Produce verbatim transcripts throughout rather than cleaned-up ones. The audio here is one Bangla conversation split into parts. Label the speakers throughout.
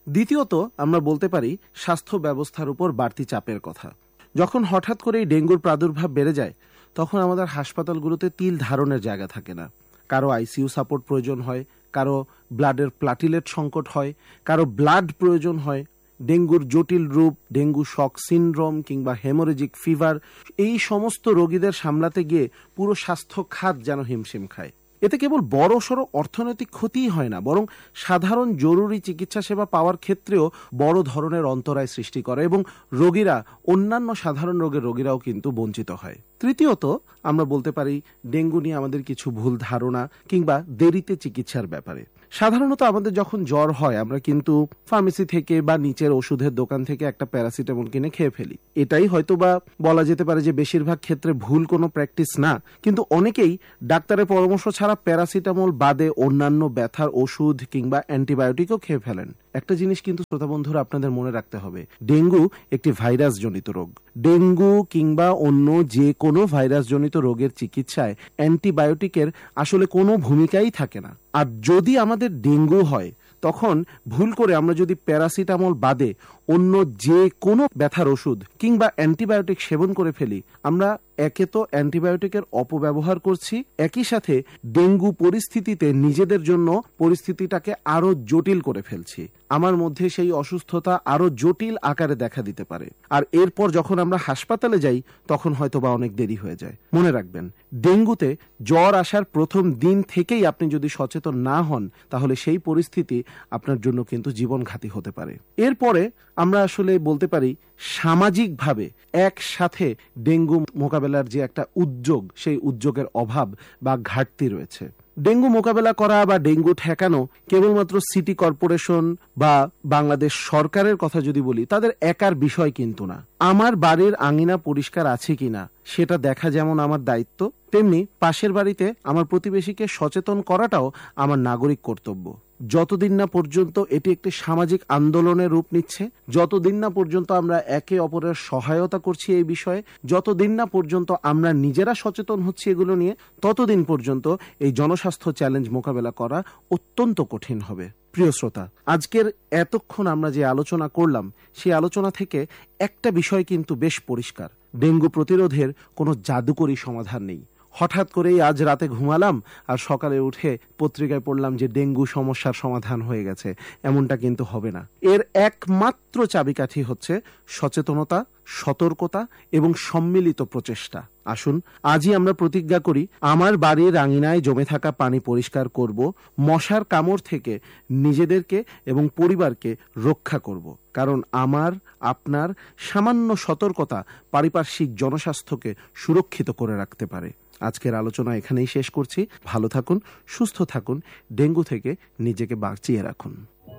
Speaker 1: দ্বিতীয়ত আমরা বলতে পারি স্বাস্থ্য ব্যবস্থার উপর বাড়তি চাপের কথা। যখন হঠাৎ করে এই ডেঙ্গুর প্রাদুর্ভাব বেড়ে যায় তখন আমাদের হাসপাতালগুলোতে তিল ধারণের জায়গা থাকে না। কারো আইসিইউ সাপোর্ট প্রয়োজন হয়, কারো ব্লাডের প্লাটিলেট সংকট হয়, কারো ব্লাড প্রয়োজন হয়। ডেঙ্গুর জটিল রূপ, ডেঙ্গু শক সিনড্রোম কিংবা হেমোরেজিক ফিভার, এই সমস্ত রোগীদের সামলাতে গিয়ে পুরো স্বাস্থ্য খাত যেন হিমশিম খায়। এতে কেবল বড় সড়ো অর্থনৈতিক ক্ষতিই হয় না, বরং সাধারণ জরুরি চিকিৎসা সেবা পাওয়ার ক্ষেত্রেও বড় ধরনের অন্তরায় সৃষ্টি করে এবং রোগীরা, অন্যান্য সাধারণ রোগের রোগীরাও কিন্তু বঞ্চিত হয়। তৃতীয়ত আমরা বলতে পারি ডেঙ্গু নিয়ে আমাদের কিছু ভুল ধারণা কিংবা দেরিতে চিকিৎসার ব্যাপারে। সাধারণত আমাদের যখন জ্বর হয় আমরা কিন্তু ফার্মেসি থেকে বা নিচের ওষুধের দোকান থেকে একটা প্যারাসিটামল কিনে খেয়ে ফেলি। এটাই হয়তো বা বলা যেতে পারে যে বেশিরভাগ ক্ষেত্রে ভুল কোনো প্র্যাকটিস না, কিন্তু অনেকেই ডাক্তারের পরামর্শ ছাড়া প্যারাসিটামল বাদে অন্যান্য ব্যথার ওষুধ কিংবা অ্যান্টিবায়োটিকও খেয়ে ফেলেন। একটা জিনিস কিন্তু শ্রোতা বন্ধুরা আপনাদের মনে রাখতে হবে, ডেঙ্গু একটি ভাইরাস জনিত রোগ। ডেঙ্গু কিংবা অন্য যে কোনো ভাইরাস জনিত রোগের চিকিৎসায় অ্যান্টিবায়োটিকের আসলে কোনো ভূমিকাই থাকে না। আর যদি আমাদের ডেঙ্গু হয় তখন ভুল করে আমরা যদি প্যারাসিটামল বাদে অন্য যে কোনো ব্যথার ওষুধ কিংবা অ্যান্টিবায়োটিক সেবন করে ফেলি, আমরা একে তো অ্যান্টিবায়োটিকের অপব্যবহার করছি, একই সাথে ডেঙ্গু পরিস্থিতিতে নিজেদের জন্য পরিস্থিতিটাকে আরো জটিল করে ফেলছি। আমার মধ্যে সেই অসুস্থতা আরো জটিল আকারে দেখা দিতে পারে। আর এরপর যখন আমরা হাসপাতালে যাই তখন হয়তো বা অনেক দেরি হয়ে যায়। মনে রাখবেন, ডেঙ্গুতে জ্বর আসার প্রথম দিন থেকেই আপনি যদি সচেতন না হন তাহলে সেই পরিস্থিতি আপনার জন্য কিন্তু জীবনঘাতী হতে পারে। এরপরে আমরা আসলে বলতে পারি সামাজিকভাবে একসাথে ডেঙ্গু মোকাবেলার যে একটা উদ্যোগ, সেই উদ্যোগের অভাব বা ঘাটতি রয়েছে। ডেঙ্গু মোকাবেলা করা বা ডেঙ্গু ঠেকানো কেবলমাত্র সিটি কর্পোরেশন বা বাংলাদেশ সরকারের কথা যদি বলি, তাদের একার বিষয় কিন্তু না। আমার বাড়ির আঙিনা পরিষ্কার আছে কিনা সেটা দেখা যেমন আমার দায়িত্ব, তেমনি পাশের বাড়িতে আমার প্রতিবেশীকে সচেতন করাটাও আমার নাগরিক কর্তব্য। যতদিন না পর্যন্ত এটি একটি সামাজিক আন্দোলনের রূপ নিচ্ছে, যতদিন না পর্যন্ত আমরা একে অপরের সহায়তা করছি এই বিষয়ে, যতদিন না পর্যন্ত আমরা নিজেরা সচেতন হচ্ছি এগুলো নিয়ে, ততদিন পর্যন্ত এই জনস্বাস্থ্য চ্যালেঞ্জ মোকাবেলা করা অত্যন্ত কঠিন হবে। প্রিয় শ্রোতা, আজকের এতক্ষণ আমরা যে আলোচনা করলাম সেই আলোচনা থেকে একটা বিষয় কিন্তু বেশ পরিষ্কার, ডেঙ্গু প্রতিরোধের কোনো জাদুকরী সমাধান নেই। হঠাৎ করেই আজ রাতে ঘুমালাম আর সকালে উঠে পত্রিকায় পড়লাম যে ডেঙ্গু সমস্যার সমাধান হয়ে গেছে, এমনটা কিন্তু হবে না। এর একমাত্র চাবিকাঠি হচ্ছে সচেতনতা, সতর্কতা এবং সম্মিলিত প্রচেষ্টা। আসুন আজই আমরা প্রতিজ্ঞা করি, আমার বাড়ির আঙিনায় জমে থাকা পানি পরিষ্কার করব, মশার কামড় থেকে নিজেদেরকে এবং পরিবারকে রক্ষা করব। কারণ আমার আপনার সামান্য সতর্কতা পারিপার্শ্বিক জনস্বাস্থ্যকে সুরক্ষিত করে রাখতে পারে। আজকের আলোচনা এখানেই শেষ করছি। ভালো থাকুন, সুস্থ থাকুন, ডেঙ্গু থেকে নিজেকে বাঁচিয়ে রাখুন।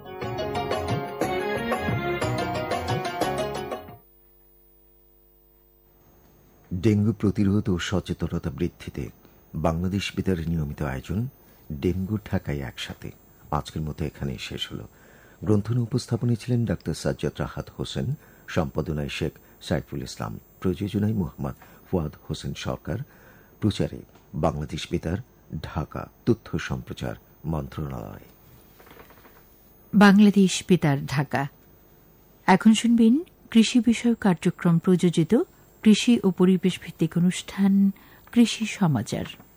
Speaker 2: ডেঙ্গু প্রতিরোধ ও সচেতনতা বৃদ্ধিতে বাংলাদেশ বেতারের নিয়মিত আয়োজন ডেঙ্গু ঠেকাই একসাথে আজকের মতো এখানেই শেষ হল। গ্রন্থনা উপস্থাপনে ছিলেন ডাক্তার সাজ্জাদ রাহাত হোসেন, সম্পাদনায় শেখ সাইফুল ইসলাম, প্রযোজনায় মোহাম্মদ ফুয়াদ হোসেন সরকার, প্রচারে বাংলাদেশ বেতার, ঢাকা তথ্য সম্প্রচার মন্ত্রণালয়।
Speaker 3: বাংলাদেশ বেতার, ঢাকা। এখন শুনবেন কৃষি বিষয়ক কার্যক্রম প্রযোজিত কৃষি ও পরিবেশ ভিত্তিক অনুষ্ঠান কৃষি সমাচার।